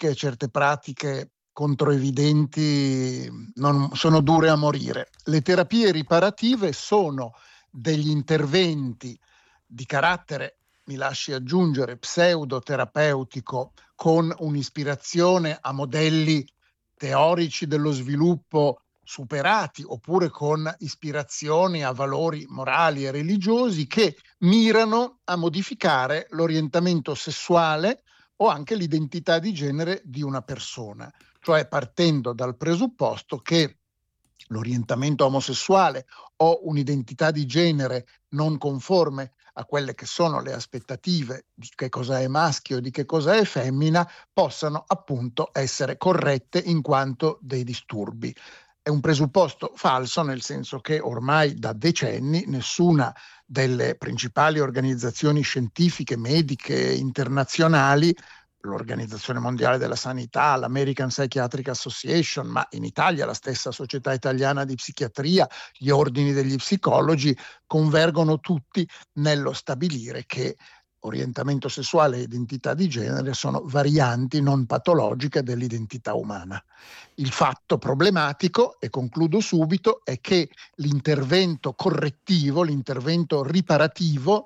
tecniche e certe pratiche controevidenti sono dure a morire. Le terapie riparative sono degli interventi di carattere, mi lasci aggiungere, pseudoterapeutico, con un'ispirazione a modelli teorici dello sviluppo superati, oppure con ispirazioni a valori morali e religiosi, che mirano a modificare l'orientamento sessuale o anche l'identità di genere di una persona, cioè partendo dal presupposto che l'orientamento omosessuale o un'identità di genere non conforme a quelle che sono le aspettative di che cosa è maschio e di che cosa è femmina possano appunto essere corrette in quanto dei disturbi. È un presupposto falso, nel senso che ormai da decenni nessuna delle principali organizzazioni scientifiche, mediche, internazionali, l'Organizzazione Mondiale della Sanità, l'American Psychiatric Association, ma in Italia la stessa Società Italiana di Psichiatria, gli ordini degli psicologi, convergono tutti nello stabilire che orientamento sessuale e identità di genere sono varianti non patologiche dell'identità umana. Il fatto problematico, e concludo subito, è che l'intervento correttivo, l'intervento riparativo,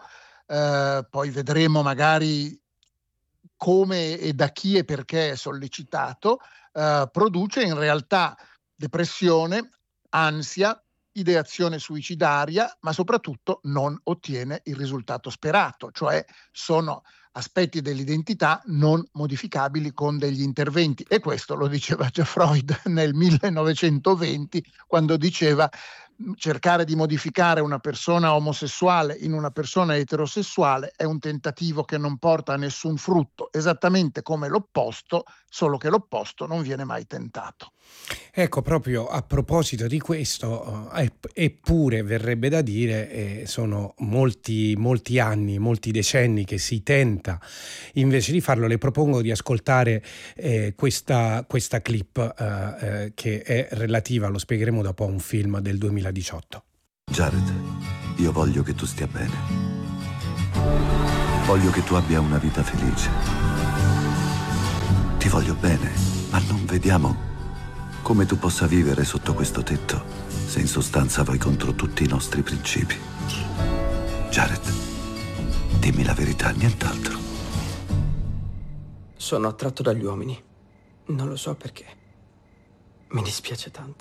poi vedremo magari come e da chi e perché è sollecitato, produce in realtà depressione, ansia, ideazione suicidaria, ma soprattutto non ottiene il risultato sperato, cioè sono aspetti dell'identità non modificabili con degli interventi. E questo lo diceva già Freud nel 1920, quando diceva: cercare di modificare una persona omosessuale in una persona eterosessuale è un tentativo che non porta a nessun frutto, esattamente come l'opposto, solo che l'opposto non viene mai tentato. Ecco, proprio a proposito di questo, eppure verrebbe da dire, sono molti anni, molti decenni che si tenta invece di farlo. Le propongo di ascoltare questa clip che è relativa, lo spiegheremo dopo, a un film del 2018. Jared, io voglio che tu stia bene. Voglio che tu abbia una vita felice. Ti voglio bene, ma non vediamo come tu possa vivere sotto questo tetto se in sostanza vai contro tutti i nostri principi. Jared, dimmi la verità, nient'altro. Sono attratto dagli uomini. Non lo so perché. Mi dispiace tanto.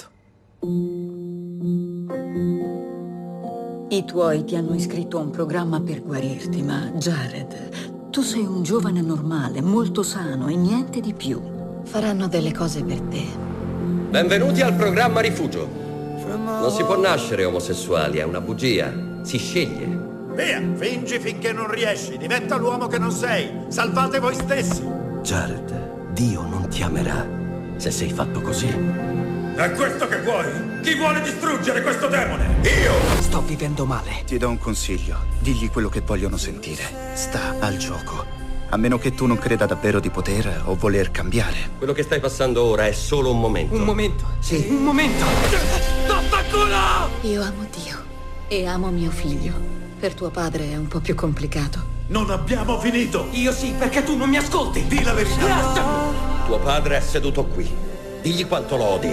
I tuoi ti hanno iscritto a un programma per guarirti, ma Jared, tu sei un giovane normale, molto sano e niente di più. Faranno delle cose per te. Benvenuti al programma Rifugio. Non si può nascere omosessuali, è una bugia. Si sceglie. Via, fingi finché non riesci, diventa l'uomo che non sei. Salvate voi stessi. Jared, Dio non ti amerà se sei fatto così. È questo che vuoi? Chi vuole distruggere questo demone? Io! Sto vivendo male. Ti do un consiglio. Digli quello che vogliono sentire. Sta al gioco. A meno che tu non creda davvero di poter o voler cambiare. Quello che stai passando ora è solo un momento. Un momento? Sì. Un momento! Vaffanculo! Io amo Dio e amo mio figlio. Per tuo padre è un po' più complicato. Non abbiamo finito! Io sì, perché tu non mi ascolti! Di la verità! Lasciami! Tuo padre è seduto qui. Digli quanto lo odi.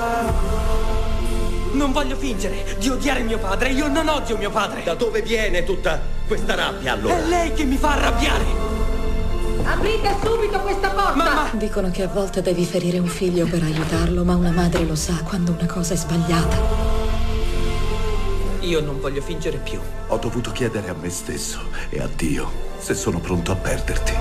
Non voglio fingere di odiare mio padre. Io non odio mio padre. Da dove viene tutta questa rabbia allora? È lei che mi fa arrabbiare. Aprite subito questa porta! Mamma! Dicono che a volte devi ferire un figlio per aiutarlo, ma una madre lo sa quando una cosa è sbagliata. Io non voglio fingere più. Ho dovuto chiedere a me stesso e a Dio se sono pronto a perderti.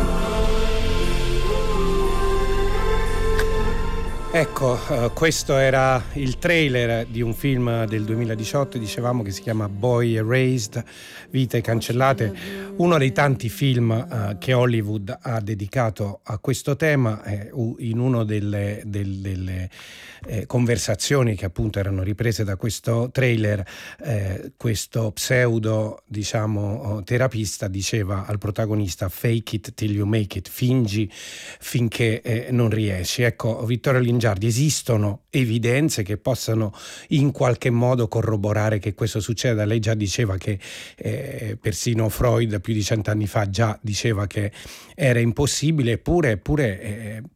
Ecco, questo era il trailer di un film del 2018, dicevamo, che si chiama Boy Erased, Vite cancellate, uno dei tanti film che Hollywood ha dedicato a questo tema. In una delle conversazioni che appunto erano riprese da questo trailer, questo pseudo, diciamo, terapista diceva al protagonista: fake it till you make it, fingi finché non riesci. Ecco, Vittorio Lingiardi, esistono evidenze che possano in qualche modo corroborare che questo succeda? Lei già diceva che persino Freud più di 100 anni fa già diceva che era impossibile, eppure